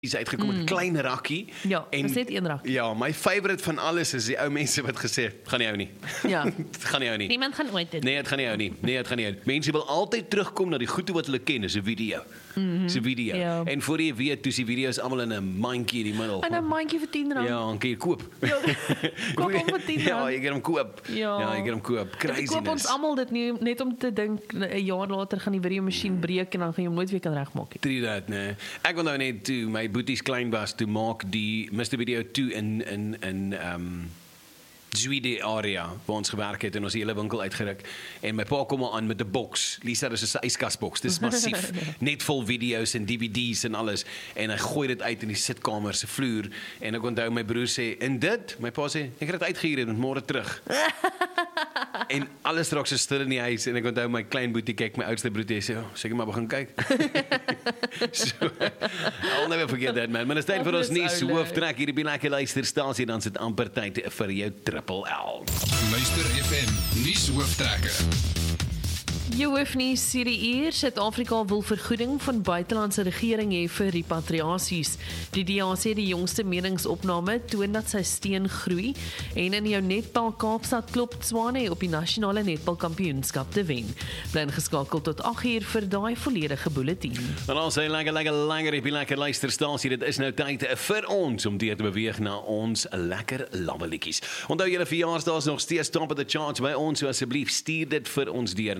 is uitgekom, 'n klein rakkie. Ja, dis net een rakkie. Ja, my favourite van alles is die ou mense wat gesê het, gaan nie hou nie. Ja. Dit gaan nie hou nie. Niemand gaan ooit dit. Nee, dit gaan nie hou nie. Nee, dit gaan nie hou. Mense wil altyd terugkom na die goede wat hulle ken, is 'n video. Is 'n video. Ja. En voor jy weet, toe die video's almal in 'n mandjie in die middel. En 'n mandjie vir R10. Ja, dan kan jy koop. Ja, koop hom vir R10. Ja, jy kan hom koop. Ja. Ja, jy kan hom koop. Ek Craziness. koop ons almal dit nie net om te dink 'n jaar later gaan die video masjien breek en dan gaan jy hom nooit weer kan regmaak nie. True that, nee. Ek onthou net toe my boeties klein was, toe maak die Mr. Video 2 in Zwede area waar ons gewerk het en ons hele winkel uitgeruk en my pa kom maar aan met 'n boks. Lisa, dis 'n yskasboks. Dis massief. Net vol video's en DVD's en alles en hy gooi dit uit in die sitkamer se vloer en ek onthou my broer sê, "En dit?" My pa sê, "Ek het dit uitgehuur en môre terug." En alles raak so stil in die huis en ek onthou my klein boetie kyk my oudste broertjie sê, "Oh, seker maar begin kyk." So, I'll never forget that, man. Maar dit is tyd vir ons nuus hooftrek hier by Lekker Luisterstasie, dan sit amper tyd vir jou Triple L. Luister FM nuus hooftrekke. Jou hoofnuus hierdie uur, Suid-Afrika wil vergoeding van buitelandse regering hê vir repatriasies. Die DA sê die jongste meningsopname toon dat sy steun groei en in jou netbal Kaapstad klop Tswane op die nasionale netbalkampioenskap te wen. Bly ingeskakel tot 8uur vir daai volledige bulletin. En ons sê lekker op die Lekker Luisterstasie. Dit is nou tyd vir ons om deur te beweeg na ons lekker labbelietjies. Onthou julle verjaarsdae is nog steeds top of the charts by ons, so asseblief stuur dit vir ons deur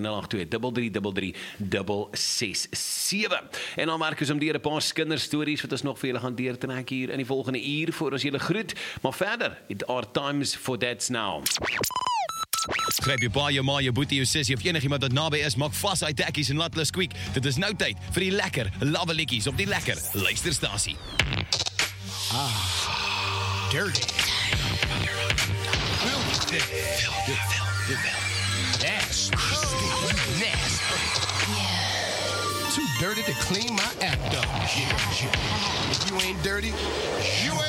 082-333-667. En dan Marcus om deur 'n paar kinderstories wat ons nog vir julle gaan deurtrek hier in die volgende uur voor ons julle groet. Maar verder, it are times for that now. Gryp jou pa, jou ma, jou boetie, jou sussie of enigiemand wat naby is, maak vas hy tekkies en laat hulle squeak. Dit is nou tyd vir die lekker labbelietjies op die Lekker Luisterstasie. Dirty. Nasty. Too dirty to clean my act up. Yeah. If you ain't dirty, you ain't